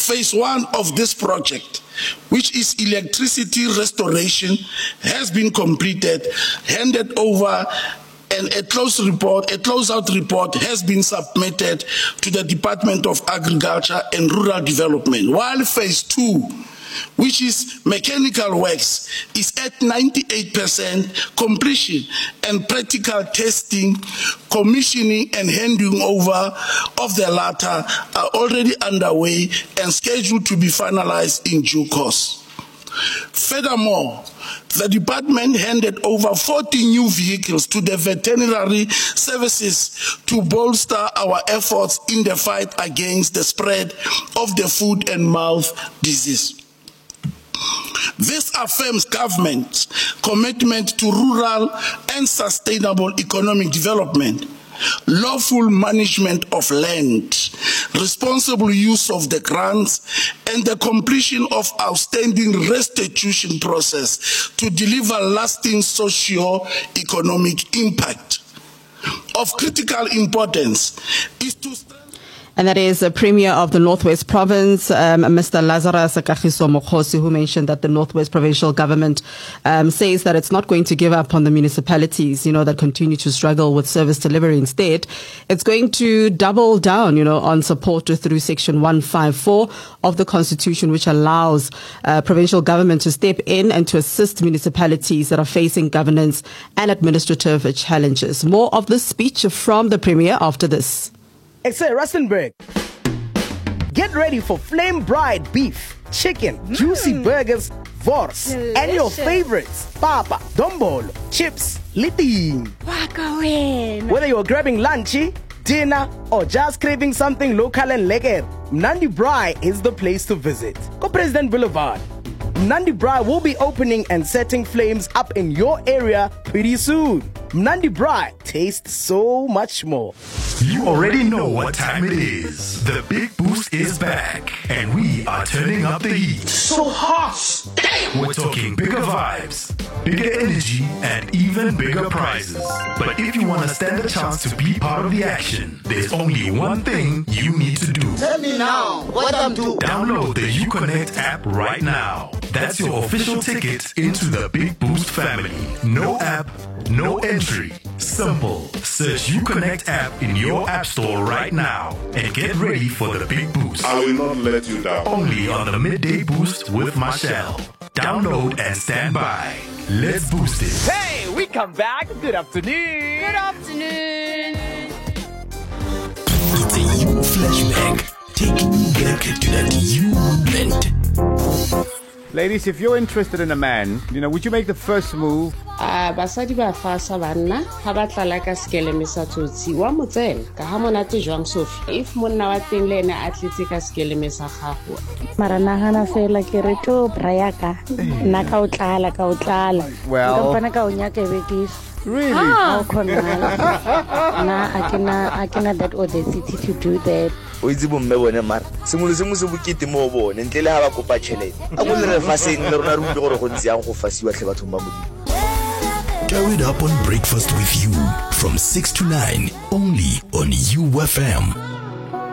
Phase 1 of this project, which is electricity restoration, has been completed, handed over, and a closeout report has been submitted to the Department of Agriculture and Rural Development, while Phase 2, which is mechanical works, is at 98% completion, and practical testing, commissioning, and handing over of the latter are already underway and scheduled to be finalized in due course. Furthermore, the department handed over 40 new vehicles to the veterinary services to bolster our efforts in the fight against the spread of the foot and mouth disease. This affirms government's commitment to rural and sustainable economic development, lawful management of land, responsible use of the grants, and the completion of outstanding restitution process to deliver lasting socio-economic impact. Of critical importance is to And that is the Premier of the Northwest Province, Mr. Lazarus Kagiso Mokhosi, who mentioned that the Northwest Provincial Government says that it's not going to give up on the municipalities, that continue to struggle with service delivery. Instead, it's going to double down, on support through Section 154 of the Constitution, which allows provincial government to step in and to assist municipalities that are facing governance and administrative challenges. More of this speech from the Premier after this. It's Rustenburg. Get ready for flame bride beef, chicken, juicy burgers, wors, and your favorites, papa, dombolo, chips, liting. Whether you're grabbing lunchy, dinner, or just craving something local and lekker, Mnandi Braai is the place to visit. Go President Boulevard. Mnandi Braai will be opening and setting flames up in your area pretty soon. Mnandi Braai tastes so much more. You already know what time it is. The Big Boost is back, and we are turning up the heat. so hot. We're talking bigger vibes, bigger energy, and even bigger prizes. But if you want to stand a chance to be part of the action, there's only one thing you need to do. Tell me now, what I'm doing. Download the UConnect app right now. That's your official ticket into the Big Boost family. No app, no entry. Simple. Search UConnect app in your app store right now and get ready for the Big Boost. I will not let you down. Only on the Midday Boost with Marshall. Download and stand by. Let's boost it. Hey, we come back. Good afternoon. Good afternoon. It's a you flashback, taking you back to that you moment. Ladies, if you're interested in a man, would you make the first move? Basadi ba fasa banna ha ba tla la ka skele mesa tsotsi wa motsela ka ha monate jwang Sophie if monna wa teng le ene a tletse ka skele mesa gago mara nagana fela ke re to brayaka nna ka o tlala Well, ka ka o nyaka bekis really? How conal I cannot that audacity to do that. O itse bomme bone mara sengwe le sengwe se bokete mo bone ntle le ha ba kopa tšhelete a go le re faseng le rona re utlwe gore go ntse yang go fasiwa tle bathong ba modimo. Carry it up on breakfast with you from 6 to 9 only on UFM.